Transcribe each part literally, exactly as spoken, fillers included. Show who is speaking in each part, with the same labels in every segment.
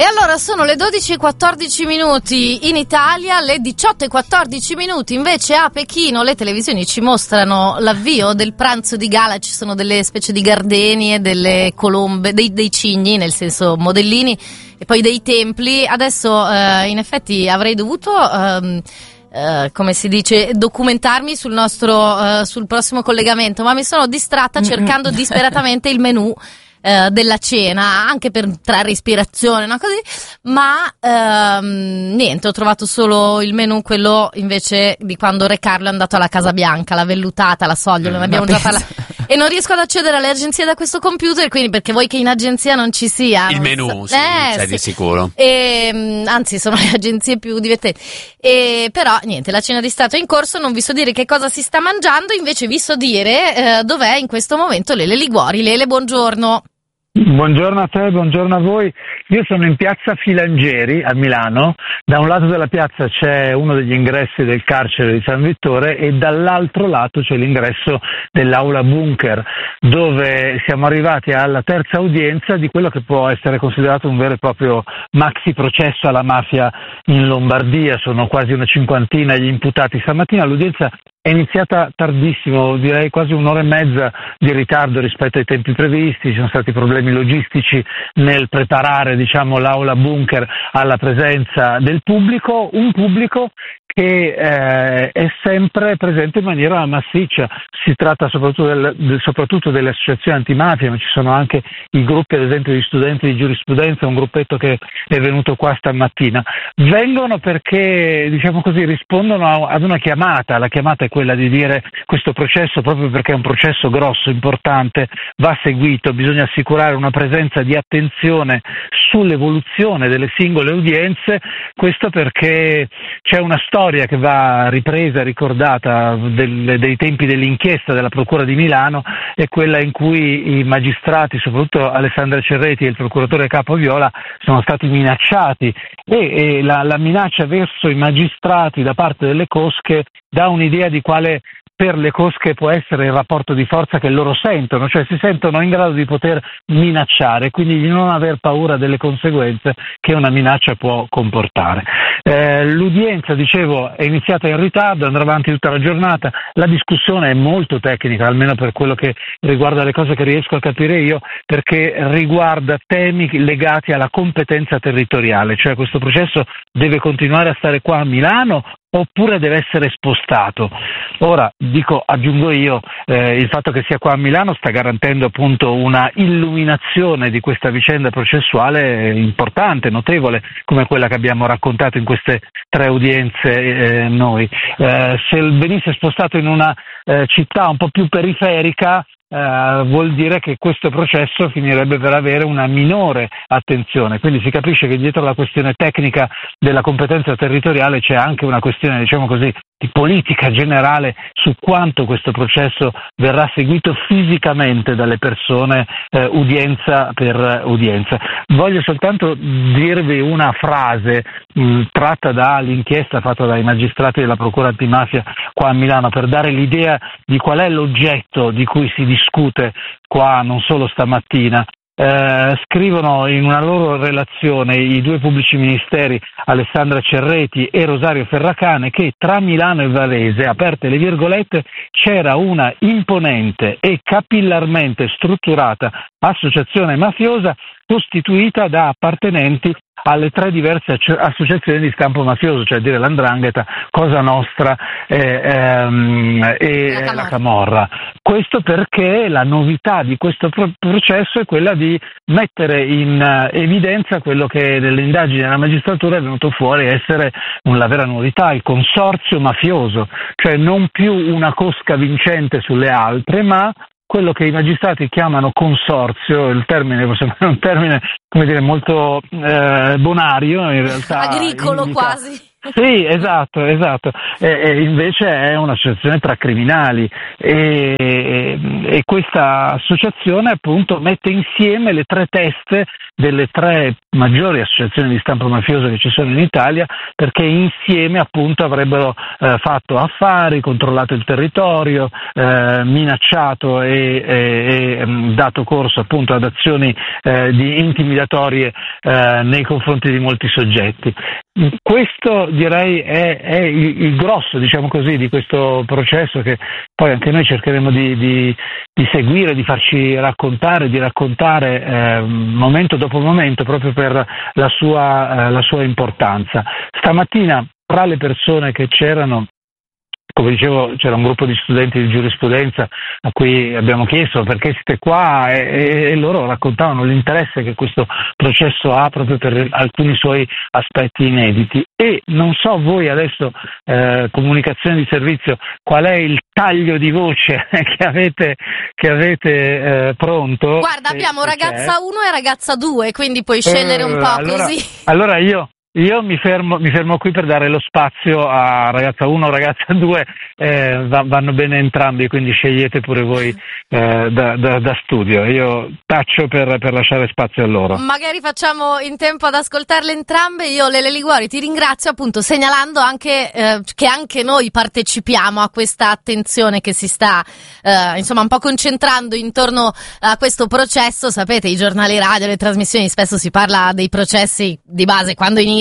Speaker 1: E allora sono le dodici e quattordici minuti in Italia, le diciotto e quattordici minuti invece a Pechino. Le televisioni ci mostrano l'avvio del pranzo di gala, ci sono delle specie di gardenie, delle colombe, dei, dei cigni, nel senso modellini, e poi dei templi. Adesso eh, in effetti avrei dovuto... Ehm, Uh, come si dice, documentarmi sul nostro uh, sul prossimo collegamento, ma mi sono distratta cercando disperatamente il menù uh, della cena, anche per trarre ispirazione, no? Così, ma uh, niente, ho trovato solo il menù, quello invece di quando Re Carlo è andato alla Casa Bianca, la vellutata, la soglia, ne abbiamo già parlato. E non riesco ad accedere alle agenzie da questo computer, quindi perché vuoi che in agenzia non ci sia
Speaker 2: il
Speaker 1: non
Speaker 2: menù,
Speaker 1: so.
Speaker 2: sì,
Speaker 1: eh,
Speaker 2: c'è
Speaker 1: sì.
Speaker 2: di sicuro.
Speaker 1: E, anzi, sono le agenzie più divertenti. E, però niente, la cena di Stato è in corso, non vi so dire che cosa si sta mangiando, invece vi so dire eh, dov'è in questo momento Lele Liguori. Lele, buongiorno.
Speaker 3: Buongiorno a te, buongiorno a voi. Io sono in piazza Filangieri a Milano. Da un lato della piazza c'è uno degli ingressi del carcere di San Vittore e dall'altro lato c'è l'ingresso dell'aula bunker, dove siamo arrivati alla terza udienza di quello che può essere considerato un vero e proprio maxi processo alla mafia in Lombardia. Sono quasi una cinquantina gli imputati. Stamattina l'udienza è iniziata tardissimo, direi quasi un'ora e mezza di ritardo rispetto ai tempi previsti. Ci sono stati problemi logistici nel preparare, diciamo, l'aula bunker alla presenza del pubblico, un pubblico che eh, è sempre presente in maniera massiccia. Si tratta soprattutto, del, del, soprattutto delle associazioni antimafia, ma ci sono anche i gruppi, ad esempio, di studenti di giurisprudenza, un gruppetto che è venuto qua stamattina. Vengono perché, diciamo così, rispondono a, ad una chiamata. La chiamata è quella di dire: questo processo, proprio perché è un processo grosso, importante, va seguito, bisogna assicurare una presenza di attenzione sull'evoluzione delle singole udienze. Questo perché c'è una storia che va ripresa, ricordata del, dei tempi dell'inchiesta della Procura di Milano, è quella in cui i magistrati, soprattutto Alessandra Cerreti e il procuratore capo Viola, sono stati minacciati e, e la, la minaccia verso i magistrati da parte delle cosche dà un'idea di quale per le cosche può essere il rapporto di forza che loro sentono, cioè si sentono in grado di poter minacciare, quindi di non aver paura delle conseguenze che una minaccia può comportare. Eh, l'udienza, dicevo, è iniziata in ritardo, andrà avanti tutta la giornata. La discussione è molto tecnica, almeno per quello che riguarda le cose che riesco a capire io, perché riguarda temi legati alla competenza territoriale, cioè questo processo deve continuare a stare qua a Milano oppure deve essere spostato. Ora, dico, aggiungo io, eh, il fatto che sia qua a Milano sta garantendo appunto una illuminazione di questa vicenda processuale importante, notevole, come quella che abbiamo raccontato in queste tre udienze eh, noi. Eh, se venisse spostato in una eh, città un po' più periferica, Uh, vuol dire che questo processo finirebbe per avere una minore attenzione, quindi si capisce che dietro la questione tecnica della competenza territoriale c'è anche una questione, diciamo così, di politica generale su quanto questo processo verrà seguito fisicamente dalle persone eh, udienza per udienza. Voglio soltanto dirvi una frase mh, tratta dall'inchiesta fatta dai magistrati della Procura antimafia qua a Milano, per dare l'idea di qual è l'oggetto di cui si discute qua non solo stamattina. Eh, scrivono in una loro relazione i due pubblici ministeri, Alessandra Cerreti e Rosario Ferracane, che tra Milano e Varese, aperte le virgolette, c'era una imponente e capillarmente strutturata associazione mafiosa costituita da appartenenti alle tre diverse associazioni di stampo mafioso, cioè a dire l'Ndrangheta, Cosa Nostra e, ehm, e la, la Camorra. Questo perché la novità di questo pro- processo è quella di mettere in uh, evidenza quello che nelle indagini della magistratura è venuto fuori essere una vera novità, il consorzio mafioso, cioè non più una cosca vincente sulle altre, ma quello che i magistrati chiamano consorzio. Il termine può sembrare un termine, come dire, molto eh, bonario, in realtà
Speaker 1: agricolo
Speaker 3: indica,
Speaker 1: quasi.
Speaker 3: Sì, esatto, esatto. E, e invece è un'associazione tra criminali e, e, e questa associazione appunto mette insieme le tre teste delle tre maggiori associazioni di stampo mafioso che ci sono in Italia, perché insieme appunto avrebbero eh, fatto affari, controllato il territorio, eh, minacciato e, e, e dato corso appunto ad azioni eh, di intimidatorie eh, nei confronti di molti soggetti. Questo direi è, è il, il grosso, diciamo così, di questo processo che poi anche noi cercheremo di, di, di seguire, di farci raccontare, di raccontare eh, momento dopo momento, proprio per la sua, eh, la sua importanza. Stamattina tra le persone che c'erano, come dicevo, c'era un gruppo di studenti di giurisprudenza a cui abbiamo chiesto perché siete qua e, e loro raccontavano l'interesse che questo processo ha proprio per alcuni suoi aspetti inediti. E non so voi adesso, eh, comunicazione di servizio, qual è il taglio di voce che avete, che avete eh, pronto?
Speaker 1: Guarda, abbiamo ragazza uno e ragazza due, quindi puoi scegliere un po'
Speaker 3: allora,
Speaker 1: così.
Speaker 3: Allora io... Io mi fermo, mi fermo qui per dare lo spazio a ragazza uno, ragazza due, eh, va, vanno bene entrambi, quindi scegliete pure voi eh, da, da, da studio. Io taccio per, per lasciare spazio a loro.
Speaker 1: Magari facciamo in tempo ad ascoltarle entrambe. Io, Lele Liguori, ti ringrazio appunto segnalando anche eh, che anche noi partecipiamo a questa attenzione che si sta eh, insomma un po' concentrando intorno a questo processo. Sapete, i giornali radio, le trasmissioni, spesso si parla dei processi di base quando iniziano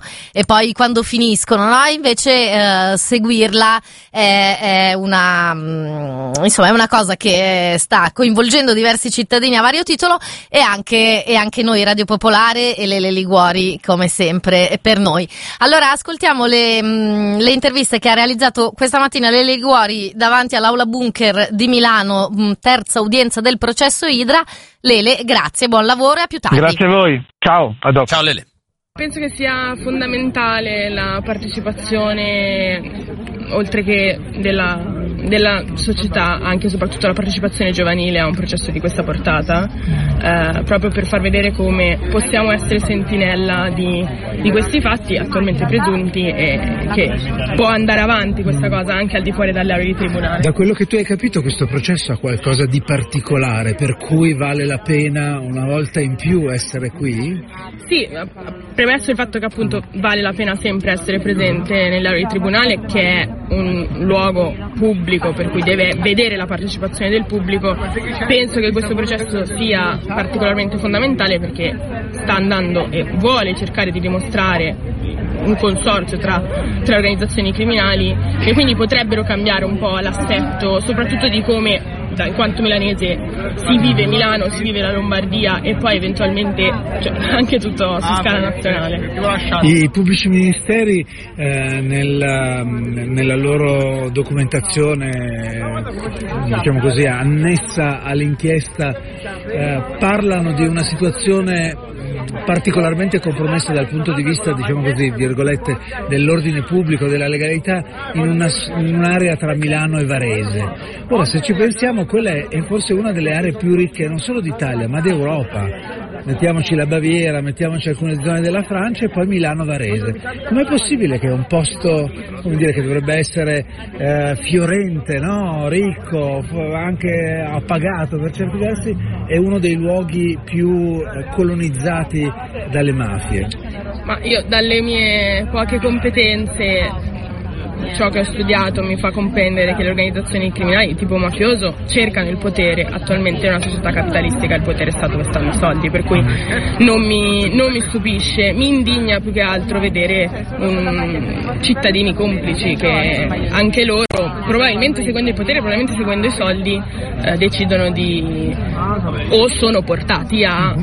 Speaker 1: e poi quando finiscono, no? Invece eh, seguirla è, è una mh, insomma è una cosa che sta coinvolgendo diversi cittadini a vario titolo e anche, e anche noi Radio Popolare e Lele Liguori come sempre per noi. Allora ascoltiamo le, mh, le interviste che ha realizzato questa mattina Lele Liguori davanti all'Aula Bunker di Milano, mh, terza udienza del processo Idra. Lele, grazie, buon lavoro e a più tardi.
Speaker 3: Grazie a voi, ciao, a dopo.
Speaker 2: Ciao Lele.
Speaker 4: Penso che sia fondamentale la partecipazione, oltre che della, della società, anche e soprattutto la partecipazione giovanile a un processo di questa portata, eh, proprio per far vedere come possiamo essere sentinella di, di questi fatti attualmente presunti e che può andare avanti questa cosa anche al di fuori dalle aule di tribunale.
Speaker 5: Da quello che tu hai capito, questo processo ha qualcosa di particolare per cui vale la pena una volta in più essere qui?
Speaker 4: Sì, premesso il fatto che appunto vale la pena sempre essere presente nell'aula di tribunale, che è un luogo pubblico per cui deve vedere la partecipazione del pubblico, penso che questo processo sia particolarmente fondamentale perché sta andando e vuole cercare di dimostrare un consorzio tra, tra organizzazioni criminali e quindi potrebbero cambiare un po' l'assetto soprattutto di come, da, in quanto milanese, si vive Milano, si vive la Lombardia e poi eventualmente cioè, anche tutto su scala nazionale.
Speaker 5: I pubblici ministeri eh, nel, nella loro documentazione, diciamo così, annessa all'inchiesta, eh, parlano di una situazione particolarmente compromessa dal punto di vista, diciamo così, virgolette, dell'ordine pubblico, della legalità in, una, in un'area tra Milano e Varese. Ora, se ci pensiamo, quella è, è forse una delle aree più ricche non solo d'Italia ma d'Europa. Mettiamoci la Baviera, mettiamoci alcune zone della Francia e poi Milano-Varese. Com'è possibile che un posto, come dire, che dovrebbe essere eh, fiorente, no? Ricco, anche appagato per certi versi, è uno dei luoghi più eh, colonizzati dalle mafie?
Speaker 4: Ma io, dalle mie poche competenze, ciò che ho studiato mi fa comprendere che le organizzazioni criminali di tipo mafioso cercano il potere. Attualmente in una società capitalistica il potere è stato dove stanno i soldi, per cui non mi, non mi stupisce, mi indigna più che altro vedere um, cittadini complici che anche loro, probabilmente seguendo il potere, probabilmente seguendo i soldi, eh, decidono di o sono portati a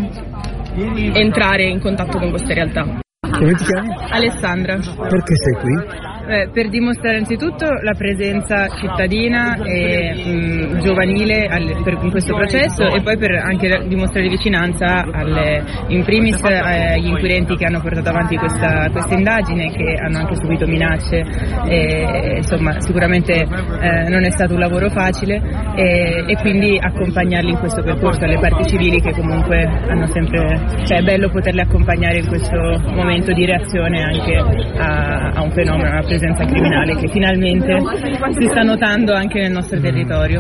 Speaker 4: entrare in contatto con queste realtà.
Speaker 5: Come ti chiami?
Speaker 4: Alessandra.
Speaker 5: Perché sei qui?
Speaker 2: Beh, per dimostrare innanzitutto la presenza cittadina e mh, giovanile al, per, in questo processo, e poi per anche dimostrare vicinanza alle, in primis agli inquirenti che hanno portato avanti questa, questa indagine, che hanno anche subito minacce e, insomma, sicuramente eh, non è stato un lavoro facile, e, e quindi accompagnarli in questo percorso, alle parti civili che comunque hanno sempre, cioè è bello poterle accompagnare in questo momento di reazione anche a, a un fenomeno, a una presenza criminale che finalmente si sta notando anche nel nostro territorio.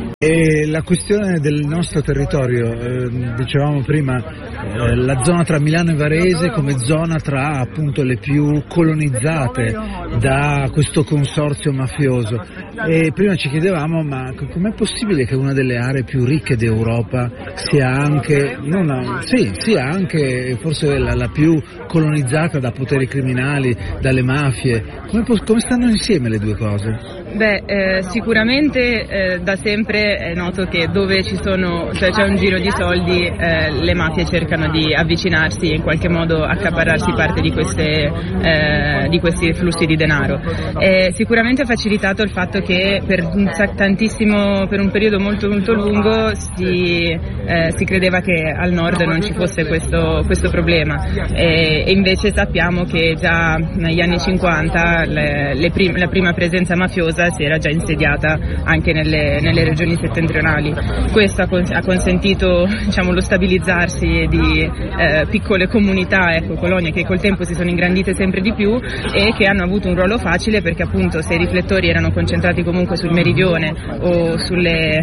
Speaker 5: E la questione del nostro territorio, eh, dicevamo prima, eh, la zona tra Milano e Varese come zona tra appunto le più colonizzate da questo consorzio mafioso, e prima ci chiedevamo ma com'è possibile che una delle aree più ricche d'Europa sia anche, non una, sì, sia anche forse la, la più colonizzata da poteri criminali, dalle mafie, come, come stanno insieme le due cose?
Speaker 2: Beh, eh, sicuramente eh, da sempre è noto che dove ci sono, cioè c'è un giro di soldi, eh, le mafie cercano di avvicinarsi e in qualche modo accaparrarsi parte di, queste, eh, di questi flussi di denaro. Eh, sicuramente ha facilitato il fatto che per un tantissimo, per un periodo molto molto lungo si, eh, si credeva che al nord non ci fosse questo, questo problema, e, e invece sappiamo che già negli anni cinquanta le, le prim- la prima presenza mafiosa si era già insediata anche nelle, nelle regioni settentrionali. Questo ha, con, ha consentito, diciamo, lo stabilizzarsi di eh, piccole comunità, ecco, colonie che col tempo si sono ingrandite sempre di più e che hanno avuto un ruolo facile, perché appunto se i riflettori erano concentrati comunque sul meridione o sulle,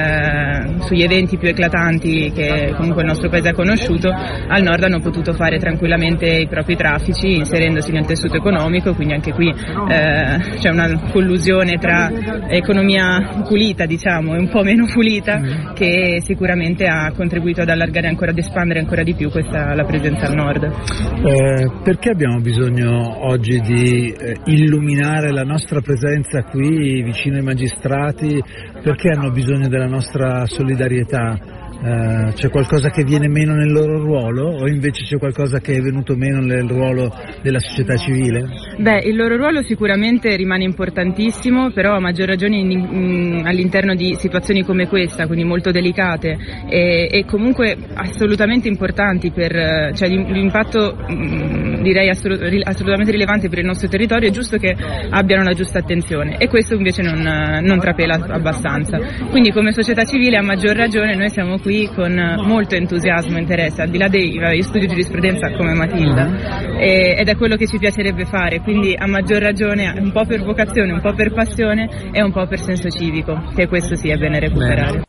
Speaker 2: eh, sugli eventi più eclatanti che comunque il nostro paese ha conosciuto, al nord hanno potuto fare tranquillamente i propri traffici inserendosi nel tessuto economico, quindi anche qui eh, c'è una collusione tra economia pulita, diciamo, e un po' meno pulita, mm. che sicuramente ha contribuito ad allargare ancora, ad espandere ancora di più questa la presenza al nord.
Speaker 5: Eh, perché abbiamo bisogno oggi di eh, illuminare la nostra presenza qui vicino ai magistrati? Perché hanno bisogno della nostra solidarietà? Uh, c'è qualcosa che viene meno nel loro ruolo, o invece c'è qualcosa che è venuto meno nel ruolo della società civile?
Speaker 2: Beh, il loro ruolo sicuramente rimane importantissimo, però a maggior ragione in, in, all'interno di situazioni come questa, quindi molto delicate e, e comunque assolutamente importanti per, cioè l'impatto mh, direi assolut- assolutamente rilevante per il nostro territorio. È giusto che abbiano la giusta attenzione, e questo invece non, non trapela abbastanza. Quindi come società civile a maggior ragione noi siamo qui con molto entusiasmo e interesse, al di là dei, io studio giurisprudenza come Matilda, e, ed è quello che ci piacerebbe fare, quindi a maggior ragione un po' per vocazione, un po' per passione e un po' per senso civico, che questo sì è bene recuperare.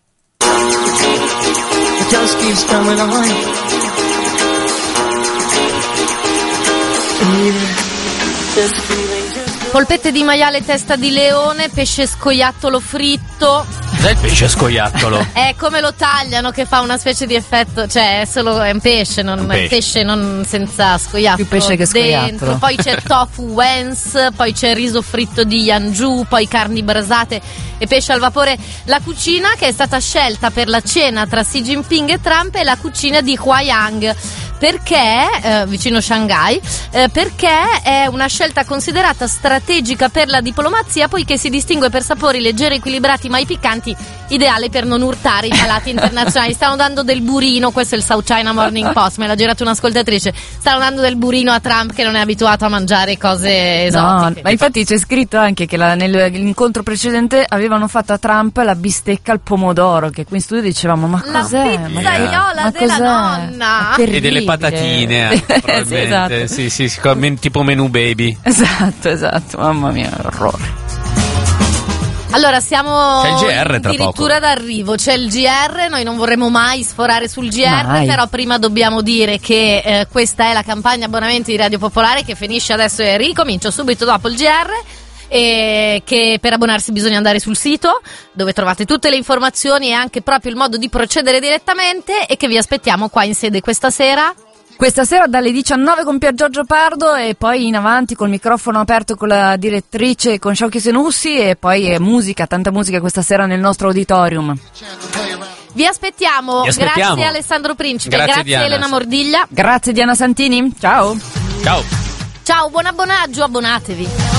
Speaker 1: Polpette di maiale, testa di leone, pesce scoiattolo fritto.
Speaker 6: Cos'è il pesce scoiattolo?
Speaker 1: È come lo tagliano, che fa una specie di effetto, cioè è solo è un pesce, non un pesce. pesce non senza scoiattolo.
Speaker 7: Più pesce che scoiattolo.
Speaker 1: Dentro. Poi c'è tofu Wens, poi c'è riso fritto di Yanju, poi carni brasate e pesce al vapore. La cucina che è stata scelta per la cena tra Xi Jinping e Trump è la cucina di Huayang. Perché, eh, vicino Shanghai, eh, perché è una scelta considerata strategica per la diplomazia, poiché si distingue per sapori leggeri, equilibrati, mai piccanti, ideale per non urtare i palati internazionali. Stanno dando del burino, questo è il South China Morning Post, me l'ha girato un'ascoltatrice, stanno dando del burino a Trump che non è abituato a mangiare cose esotiche.
Speaker 7: No, ma infatti c'è scritto anche che la, nell'incontro precedente avevano fatto a Trump la bistecca al pomodoro, che qui in studio dicevamo ma
Speaker 1: la
Speaker 7: cos'è?
Speaker 1: pizzaiola
Speaker 7: ma
Speaker 1: della
Speaker 7: cos'è?
Speaker 1: nonna
Speaker 6: E delle patatine, eh, probabilmente.
Speaker 7: Sì, esatto.
Speaker 6: sì, sì, sì, tipo menù baby.
Speaker 7: Esatto, esatto, mamma mia, orrore.
Speaker 1: Allora siamo
Speaker 6: c'è il G R tra
Speaker 1: addirittura
Speaker 6: poco.
Speaker 1: d'arrivo, c'è il G R, noi non vorremmo mai sforare sul G R,
Speaker 7: mai.
Speaker 1: Però prima dobbiamo dire che eh, questa è la campagna abbonamenti di Radio Popolare che finisce adesso e ricomincia subito dopo il G R. E che per abbonarsi bisogna andare sul sito dove trovate tutte le informazioni e anche proprio il modo di procedere direttamente, e che vi aspettiamo qua in sede questa sera.
Speaker 7: Questa sera dalle diciannove con Pier Giorgio Pardo, e poi in avanti col microfono aperto con la direttrice, con Sciocchi Senussi, e poi eh, musica, tanta musica questa sera nel nostro auditorium.
Speaker 1: Vi aspettiamo,
Speaker 6: Vi aspettiamo.
Speaker 1: Grazie Alessandro Principe,
Speaker 6: Grazie,
Speaker 1: grazie
Speaker 6: Diana.
Speaker 1: Elena Mordiglia.
Speaker 7: Grazie Diana Santini, ciao.
Speaker 6: Ciao.
Speaker 1: Ciao, buon abbonaggio, abbonatevi.